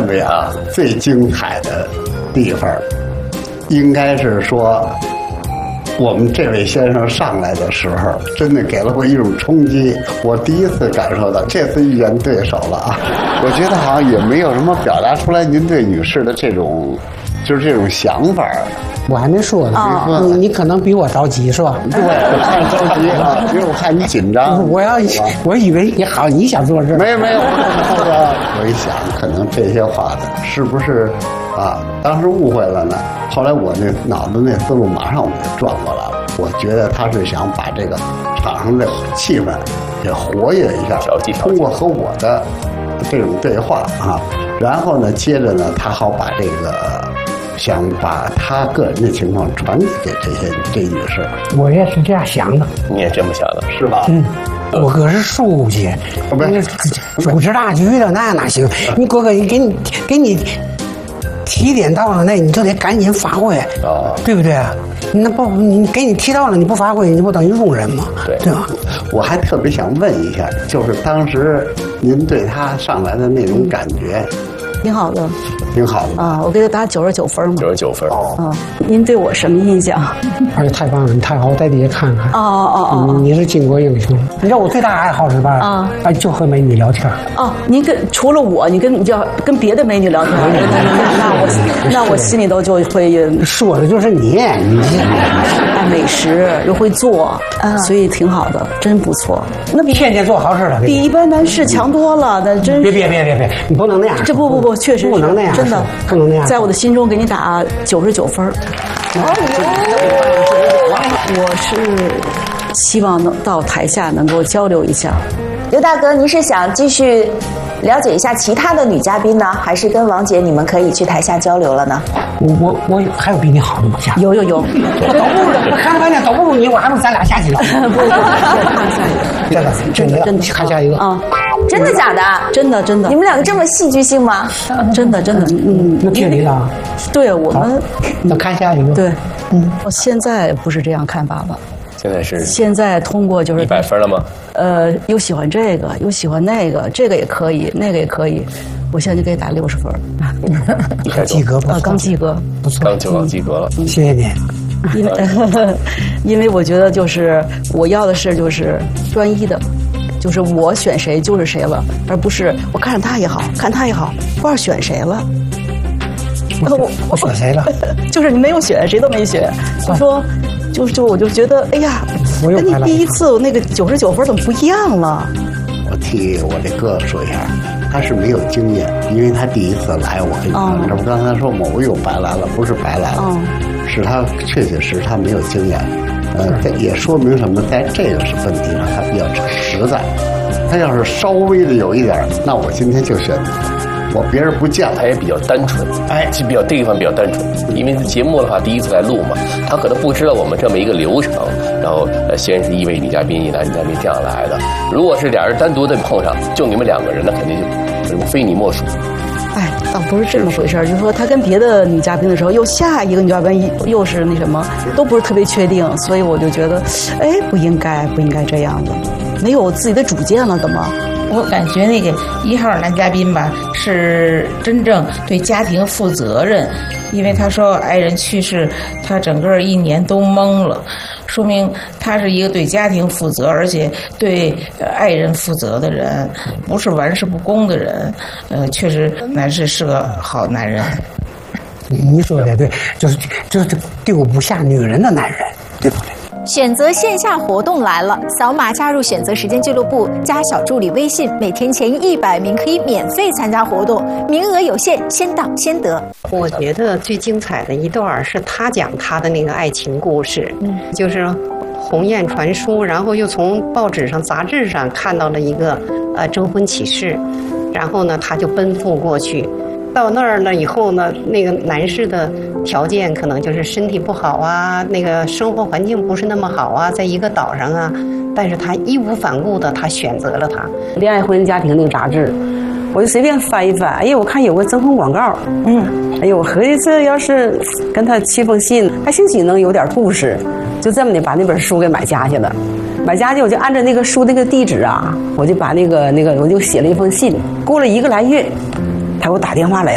为啊，最精彩的地方，应该是说，我们这位先生上来的时候，真的给了我一种冲击。我第一次感受到，这次遇见对手了啊！我觉得好像也没有什么表达出来您对女士的这种，就是这种想法。 我还没说呢，你可能比我着急是吧？ 对，我看着急啊，因为我看你紧张。 我以为你好，你想做这没有。我一想，可能这些话的是不是啊？当时误会了呢。后来我那脑子那思路马上我就转过来了。我觉得他是想把这个场上的气氛给活跃一下，通过和我的这种对话啊，然后呢，接着呢，他好把这个。想把他个人的情况传给这女士， 我也是这样想的。 你也这么想的是吧？ 我哥是书记，主持大局的，那哪行？你哥哥，给你提点到了，那你就得赶紧发挥，对不对？那不，你给你提到了，你不发挥，你不等于庸人吗？对吧？ 我还特别想问一下，就是当时您对他上来的那种感觉。 挺好的， 挺好的啊！我给他打99分嘛 ，99分。 您对我什么印象？ 哎呀，太棒了！你太好，我在底下看看。 你是巾帼英雄。你知道我最大爱好是吧？就和美女聊天。 您除了我，你跟别的美女聊天，那我心里头就会说的就是你爱美食又会做，所以挺好的，真不错。那比天天做好事了， 比一般男士强多了。那真别，你不能那样。 这不，确实不能那样， 真的不能那样。 在我的心中给你打99分。我是希望能到台下能够交流一下。 刘大哥，您是想继续了解一下其他的女嘉宾呢，还是跟王姐你们可以去台下交流了呢？ 我还有比你好的吗？ 有， 我都不如，看半天都不如你，我还不如咱俩下去了。 不，看下一个，真的看下一个啊。真的假的？ 真的。 你们两个这么戏剧性吗？ 真的。 那听你的。 对我们。 那看下一个。 对，我现在不是这样看法了。现在通过就是 100分了吗？ 又喜欢这个，又喜欢那个，这个也可以，那个也可以。我现在就给打60分。 及格吧？ 刚及格， 不错。 刚及格了。 谢谢你。 因为我觉得就是我要的是就是专一的。就是我选谁就是谁了，而不是我看他也好，不知道选谁了。 我选谁了？ 就是你没有选，谁都没选。就说，我就觉得，哎呀，跟你第一次那个99分怎么不一样了？ 我替我这哥哥说一下，他是没有经验，因为他第一次来，我跟你说，这不刚才说我又白来了，不是白来了，是他确实他没有经验。这也说明什么？在这个问题上，他比较实在。他要是稍微的有一点，那我今天就选你。我别人不见了， 他也比较单纯，这个地方比较单纯。因为节目的话，第一次来录嘛，他可能不知道我们这么一个流程。然后先是一位女嘉宾，一男女嘉宾这样来的。如果是俩人单独的碰上，就你们2个人，那肯定就非你莫属。 倒不是这么回事儿，就是说他跟别的女嘉宾的时候，又下一个女嘉宾又是那什么，都不是特别确定，所以我就觉得，不应该这样的，没有自己的主见了，怎么？ 我感觉那个1号男嘉宾吧，是真正对家庭负责任，因为他说爱人去世，他整个1年都懵了。说明他是一个对家庭负责，而且对爱人负责的人，不是玩世不恭的人。确实，男士是个好男人。 你说的也对，就是丢不下女人的男人，对不对？ 选择线下活动来了，扫码加入选择时间俱乐部，加小助理微信，每天前100名可以免费参加活动，名额有限，先到先得。 我觉得最精彩的一段是他讲他的那个爱情故事，就是鸿雁传书，然后又从报纸上、杂志上看到了一个征婚启事，然后呢，他就奔赴过去。到那儿了以后呢，那个男士的条件可能就是身体不好啊，那个生活环境不是那么好啊，在一个岛上啊，但是他义无反顾的，他选择了他。 恋爱婚姻家庭那个杂志，我就随便翻一翻，哎呀，我看有个征婚广告，哎呦，我合计这要是跟他寄封信，还兴许能有点故事，就这么的把那本书给买家去了。买家去，我就按照那个书那个地址啊，我就把那个我就写了一封信。过了1个来月，他给我打电话来了。